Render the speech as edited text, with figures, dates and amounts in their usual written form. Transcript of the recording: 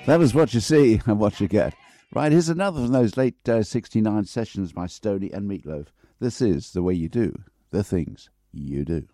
That is what you see and what you get. Right, here's another from those late 69 sessions by Stoney and Meatloaf. This is The Way You Do, The Things You Do.